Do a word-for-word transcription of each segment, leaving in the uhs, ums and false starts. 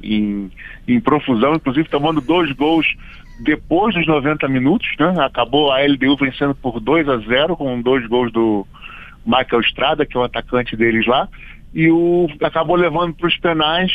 em, em profusão, inclusive tomando dois gols depois dos noventa minutos, né? Acabou a L D U vencendo por dois a zero, com dois gols do Michael Estrada, que é o atacante deles lá, e o, acabou levando para os penais,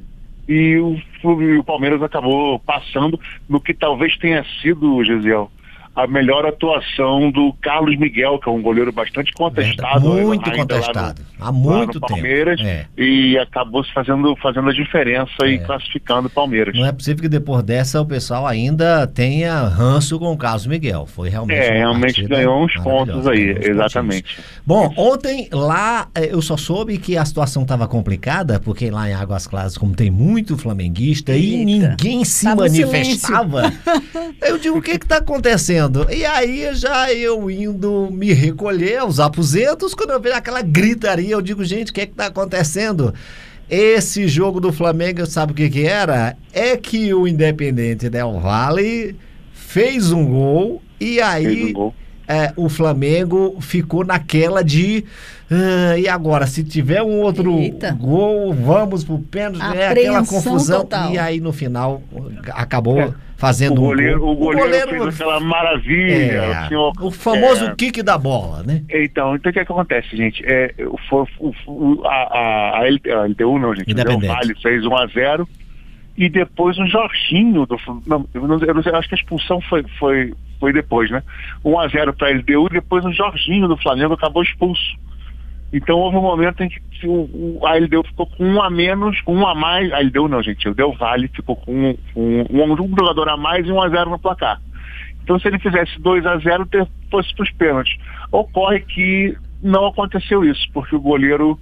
e o, o Palmeiras acabou passando no que talvez tenha sido, Gesiel, a melhor atuação do Carlos Miguel, que é um goleiro bastante contestado. Muito contestado, no, há muito tempo. Palmeiras, é. E acabou fazendo, fazendo a diferença é. e classificando o Palmeiras. Não é possível que depois dessa o pessoal ainda tenha ranço com o Carlos Miguel. Foi realmente É, realmente ganhou uns pontos aí, uns exatamente. Pontinhos. Bom, ontem lá eu só soube que a situação estava complicada, porque lá em Águas Claras, como tem muito flamenguista, Eita. e ninguém se Tava manifestava. Eu digo, o que que tá acontecendo? E aí já eu indo me recolher aos aposentos, quando eu vejo aquela gritaria, eu digo, gente, o que é que tá acontecendo? Esse jogo do Flamengo, sabe o que que era? É que o Independente Del Valle fez um gol e aí um gol. É, o Flamengo ficou naquela de uh, e agora, se tiver um outro Eita. gol, vamos pro pênalti, é aquela confusão total. E aí no final acabou é. fazendo o goleiro, um gol. O goleiro, o goleiro fez aquela maravilha. É, o, senhor, o famoso é, kick da bola, né? Então, então o que, é que acontece, gente? É, foi, o, o, a, a, a L D U, não, gente. O Del Valle fez um a zero e depois o Jorginho do não, eu não, eu não sei, acho que a expulsão foi, foi, foi depois, né? um a zero para a L D U e depois o Jorginho do Flamengo acabou expulso. Então houve um momento em que o, o, a L D U ficou com um a menos, com um a mais. A L D U não, gente, o Del Valle ficou com um, um, um, um jogador a mais e um a zero no placar. Então se ele fizesse dois a zero, ter, fosse para os pênaltis. Ocorre que não aconteceu isso, porque o goleiro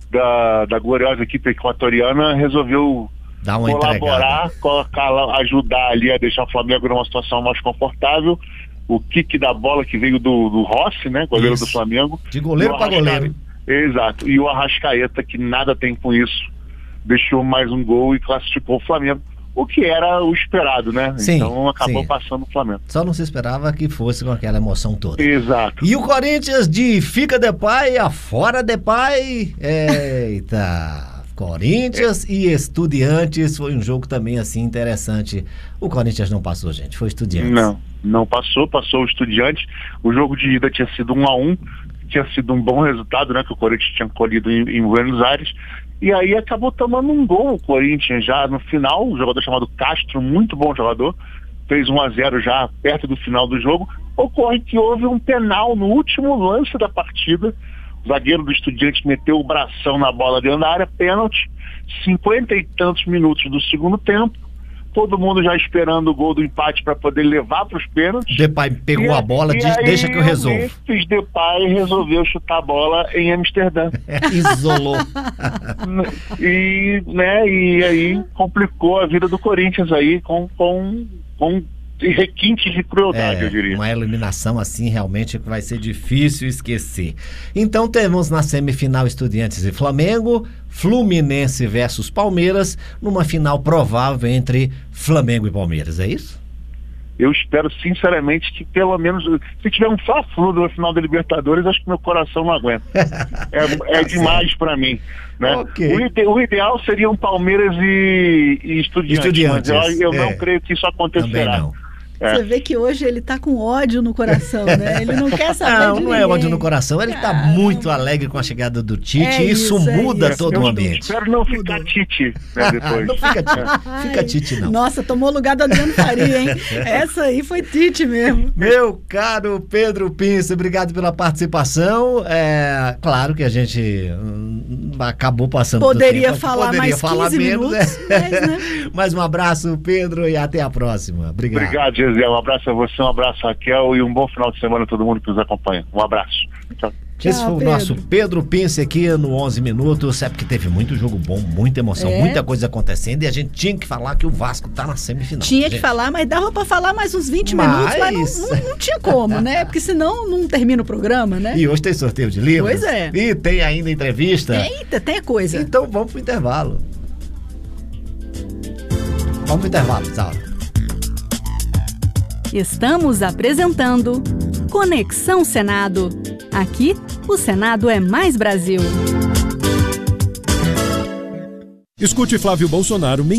da, da gloriosa equipe equatoriana resolveu Dá uma colaborar, colocar, ajudar ali a deixar o Flamengo numa situação mais confortável. O kick da bola que veio do, do Rossi, né, goleiro isso. do Flamengo. De goleiro para goleiro. Exato. E o Arrascaeta, que nada tem com isso, deixou mais um gol e classificou o Flamengo. O que era o esperado, né? Sim, então acabou sim. passando o Flamengo. Só não se esperava que fosse com aquela emoção toda. Exato. E o Corinthians de fica de pai a fora de pai. Eita! Corinthians é. e Estudiantes foi um jogo também assim interessante. O Corinthians não passou, gente, foi Estudiantes. Não, não passou, passou o Estudiantes. O jogo de ida tinha sido um a um, tinha sido um bom resultado, né? Que o Corinthians tinha colhido em, em Buenos Aires. E aí acabou tomando um gol o Corinthians já no final, um jogador chamado Castro, muito bom jogador, fez um a zero já perto do final do jogo. Ocorre que houve um penal no último lance da partida. O zagueiro do Estudiantes meteu o bração na bola dentro da área, pênalti, cinquenta e tantos minutos do segundo tempo, todo mundo já esperando o gol do empate para poder levar para os pênaltis. Depay pegou e, a bola, diz, deixa que eu resolvo. O Memphis Depay resolveu chutar a bola em Amsterdã. Isolou. e, né, e aí complicou a vida do Corinthians aí com... com, com e requintes de crueldade, é, eu diria. Uma eliminação assim realmente vai ser difícil esquecer. Então temos na semifinal Estudiantes e Flamengo, Fluminense versus Palmeiras, numa final provável entre Flamengo e Palmeiras, é isso? Eu espero sinceramente que pelo menos, se tiver um Fla-Flu no final da Libertadores, acho que meu coração não aguenta. É, é demais para mim. Né? Okay. O, ide, o ideal seria um Palmeiras e, e Estudiantes, Estudiantes, mas eu, eu é. não creio que isso acontecerá. Também não. É. Você vê que hoje ele tá com ódio no coração, né? Ele não quer saber Não, de não ninguém. é ódio no coração, ele tá muito alegre com a chegada do Tite é e isso, isso muda é isso. todo eu o ambiente. Espero não ficar Tite, né, depois. Não fica Tite, fica Tite não. Nossa, tomou o lugar do Adriano Faria, hein? Essa aí foi Tite mesmo. Meu caro Pedro Pince, obrigado pela participação. É, claro que a gente hum, acabou passando Poderia do tempo, falar poderia mais falar quinze menos, minutos, né? mas, né? Mas um abraço, Pedro, e até a próxima. Obrigado. Obrigado, Gesiel. Um abraço a você. Um abraço, Raquel, e um bom final de semana a todo mundo que nos acompanha. Um abraço. Tchau. Esse foi o Pedro. nosso Pedro Pince aqui no onze minutos. É porque teve muito jogo bom, muita emoção, é. muita coisa acontecendo. E a gente tinha que falar que o Vasco tá na semifinal. Tinha gente. que falar, mas dava pra falar mais uns vinte mas... minutos, mas não, não, não tinha como, né? Porque senão não termina o programa, né? E hoje tem sorteio de livros. Pois é. E tem ainda entrevista. Eita, tem coisa. Então vamos pro intervalo. Vamos pro intervalo, Isaura. Estamos apresentando Conexão Senado. Aqui, o Senado é mais Brasil. Escute Flávio Bolsonaro